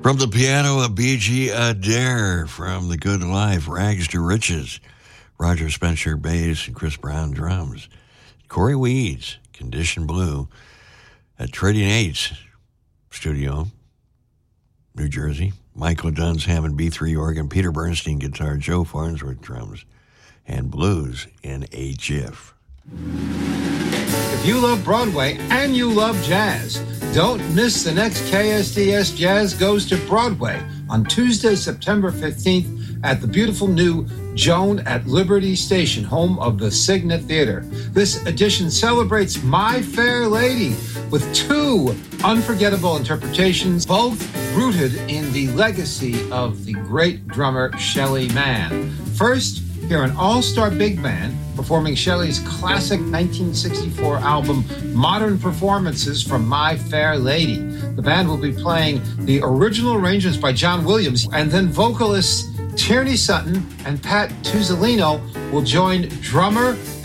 From the piano of B.G. Adair, from The Good Life, Rags to Riches, Roger Spencer, bass, and Chris Brown, drums. Corey Weeds, Condition Blue, at Trading Eights Studio, New Jersey. Michael Dunn's Hammond B3 organ, Peter Bernstein guitar, Joe Farnsworth drums, and blues in a jiff. If you love Broadway and you love jazz, don't miss the next KSDS Jazz Goes to Broadway on Tuesday, September 15th at the beautiful new Joan at Liberty Station, home of the Cigna Theater. This edition celebrates My Fair Lady with two unforgettable interpretations, both rooted in the legacy of the great drummer Shelly Manne. First, hear an all-star big band performing Shelley's classic 1964 album, Modern Performances from My Fair Lady. The band will be playing the original arrangements by John Williams, and then vocalists Tierney Sutton and Pat Tuzzolino will join drummer